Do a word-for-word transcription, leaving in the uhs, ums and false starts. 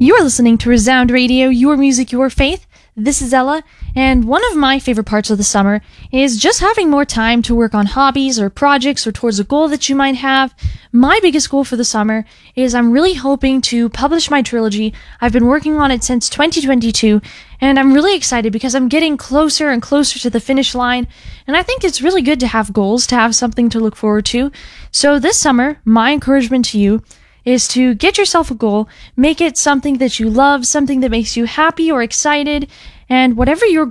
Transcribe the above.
You are listening to Resound Radio, your music, your faith. This is Ella, and one of my favorite parts of the summer is just having more time to work on hobbies or projects or towards a goal that you might have. My biggest goal for the summer is I'm really hoping to publish my trilogy. I've been working on it since twenty twenty-two, and I'm really excited because I'm getting closer and closer to the finish line, and I think it's really good to have goals, to have something to look forward to. So this summer, my encouragement to you is to get yourself a goal, make it something that you love, something that makes you happy or excited, and whatever your